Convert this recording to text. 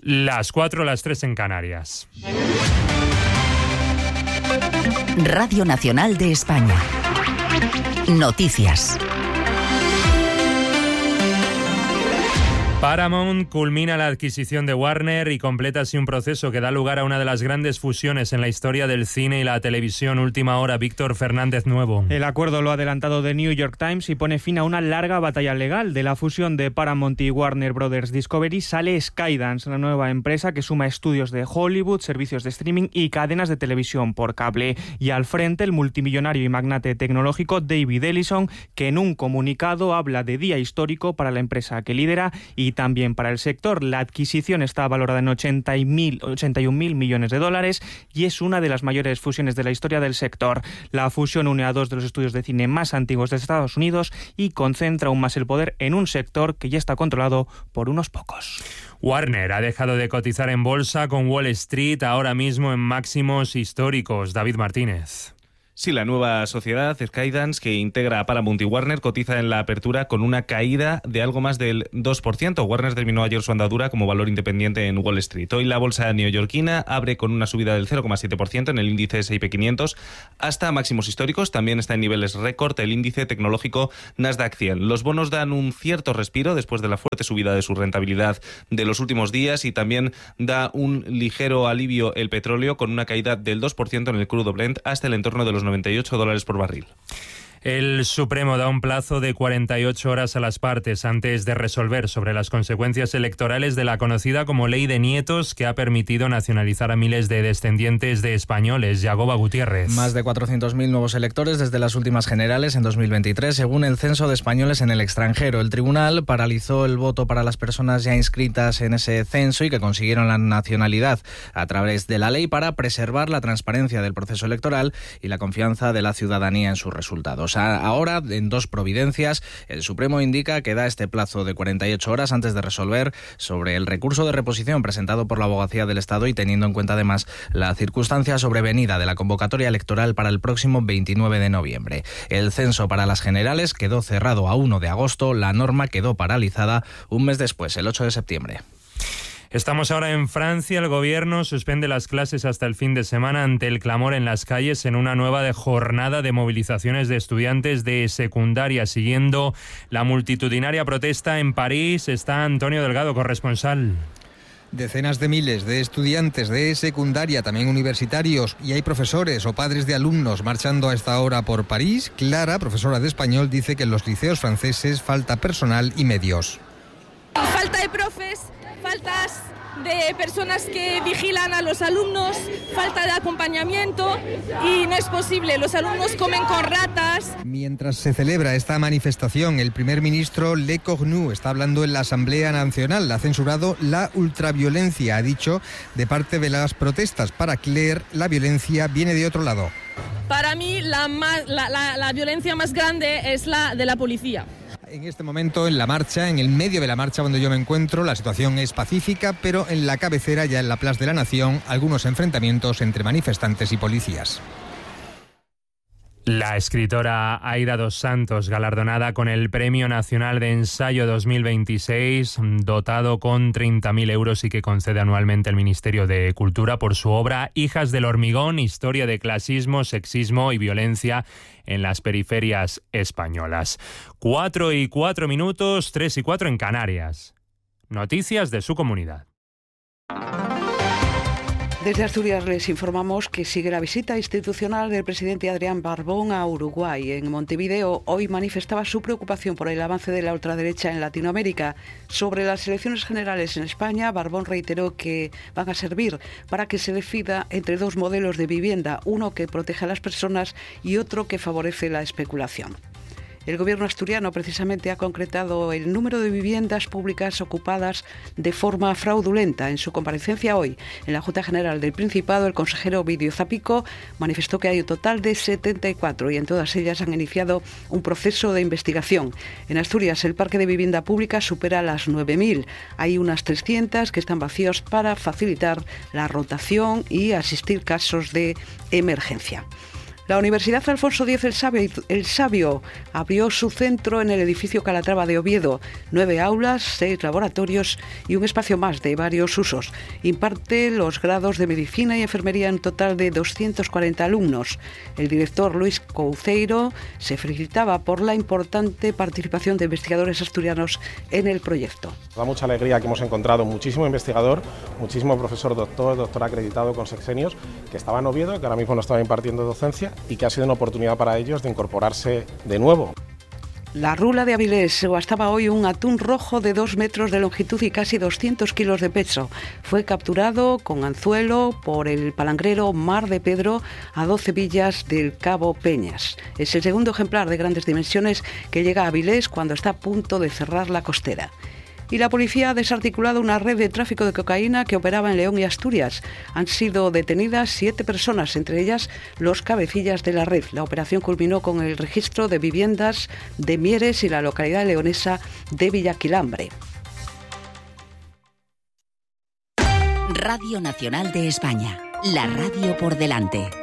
Las 4, las 3 en Canarias. Radio Nacional de España. Noticias. Paramount culmina la adquisición de Warner y completa así un proceso que da lugar a una de las grandes fusiones en la historia del cine y la televisión. Última hora, Víctor Fernández Nuevo. El acuerdo lo ha adelantado The New York Times y pone fin a una larga batalla legal. De la fusión de Paramount y Warner Brothers Discovery sale Skydance, la nueva empresa que suma estudios de Hollywood, servicios de streaming y cadenas de televisión por cable. Y al frente, el multimillonario y magnate tecnológico David Ellison, que en un comunicado habla de día histórico para la empresa que lidera y también para el sector. La adquisición está valorada en 81.000 millones de dólares y es una de las mayores fusiones de la historia del sector. La fusión une a dos de los estudios de cine más antiguos de Estados Unidos y concentra aún más el poder en un sector que ya está controlado por unos pocos. Warner ha dejado de cotizar en bolsa con Wall Street ahora mismo en máximos históricos. David Martínez. Sí, la nueva sociedad, Skydance, que integra a Paramount y Warner, cotiza en la apertura con una caída de algo más del 2%. Warner terminó ayer su andadura como valor independiente en Wall Street. Hoy la bolsa neoyorquina abre con una subida del 0,7% en el índice S&P 500 hasta máximos históricos. También está en niveles récord el índice tecnológico Nasdaq 100. Los bonos dan un cierto respiro después de la fuerte subida de su rentabilidad de los últimos días y también da un ligero alivio el petróleo con una caída del 2% en el crudo Brent hasta el entorno de los $98 por barril. El Supremo da un plazo de 48 horas a las partes antes de resolver sobre las consecuencias electorales de la conocida como Ley de Nietos, que ha permitido nacionalizar a miles de descendientes de españoles. Yagoba Gutiérrez. Más de 400.000 nuevos electores desde las últimas generales en 2023, según el Censo de Españoles en el extranjero. El tribunal paralizó el voto para las personas ya inscritas en ese censo y que consiguieron la nacionalidad a través de la ley para preservar la transparencia del proceso electoral y la confianza de la ciudadanía en sus resultados. Ahora, en dos providencias, el Supremo indica que da este plazo de 48 horas antes de resolver sobre el recurso de reposición presentado por la Abogacía del Estado y teniendo en cuenta además la circunstancia sobrevenida de la convocatoria electoral para el próximo 29 de noviembre. El censo para las generales quedó cerrado a 1 de agosto, la norma quedó paralizada un mes después, el 8 de septiembre. Estamos ahora en Francia. El gobierno suspende las clases hasta el fin de semana ante el clamor en las calles en una nueva jornada de movilizaciones de estudiantes de secundaria. Siguiendo la multitudinaria protesta en París está Antonio Delgado, corresponsal. Decenas de miles de estudiantes de secundaria, también universitarios, y hay profesores o padres de alumnos marchando a esta hora por París. Clara, profesora de español, dice que en los liceos franceses falta personal y medios. Falta de profes, faltas de personas que vigilan a los alumnos, falta de acompañamiento y no es posible. Los alumnos comen con ratas. Mientras se celebra esta manifestación, el primer ministro Le Cornu está hablando en la Asamblea Nacional. Ha censurado la ultraviolencia, ha dicho, de parte de las protestas. Para Claire, la violencia viene de otro lado. Para mí, la violencia más grande es la de la policía. En este momento, en la marcha, en el medio de la marcha donde yo me encuentro, la situación es pacífica, pero en la cabecera, ya en la Plaza de la Nación, algunos enfrentamientos entre manifestantes y policías. La escritora Aida dos Santos, galardonada con el Premio Nacional de Ensayo 2026, dotado con 30.000 euros y que concede anualmente el Ministerio de Cultura por su obra Hijas del Hormigón, historia de clasismo, sexismo y violencia en las periferias españolas. 4:04 minutos, 3:04 en Canarias. Noticias de su comunidad. Desde Asturias les informamos que sigue la visita institucional del presidente Adrián Barbón a Uruguay. En Montevideo hoy manifestaba su preocupación por el avance de la ultraderecha en Latinoamérica. Sobre las elecciones generales en España, Barbón reiteró que van a servir para que se decida entre dos modelos de vivienda, uno que protege a las personas y otro que favorece la especulación. El gobierno asturiano precisamente ha concretado el número de viviendas públicas ocupadas de forma fraudulenta. En su comparecencia hoy en la Junta General del Principado, el consejero Ovidio Zapico manifestó que hay un total de 74 y en todas ellas han iniciado un proceso de investigación. En Asturias, el parque de vivienda pública supera las 9.000. Hay unas 300 que están vacíos para facilitar la rotación y asistir casos de emergencia. La Universidad Alfonso X el Sabio abrió su centro en el edificio Calatrava de Oviedo. 9 aulas, 6 laboratorios y un espacio más de varios usos. Imparte los grados de Medicina y Enfermería en total de 240 alumnos. El director Luis Couceiro se felicitaba por la importante participación de investigadores asturianos en el proyecto. Da mucha alegría que hemos encontrado muchísimo investigador, muchísimo profesor doctor acreditado con sexenios que estaba en Oviedo, que ahora mismo no estaba impartiendo docencia y que ha sido una oportunidad para ellos de incorporarse de nuevo. La Rula de Avilés subastaba hoy un atún rojo de 2 metros de longitud y casi 200 kilos de peso. Fue capturado con anzuelo por el palangrero Mar de Pedro a 12 millas del Cabo Peñas. Es el segundo ejemplar de grandes dimensiones que llega a Avilés cuando está a punto de cerrar la costera. Y la policía ha desarticulado una red de tráfico de cocaína que operaba en León y Asturias. Han sido detenidas 7 personas, entre ellas los cabecillas de la red. La operación culminó con el registro de viviendas de Mieres y la localidad leonesa de Villaquilambre. Radio Nacional de España, la radio por delante.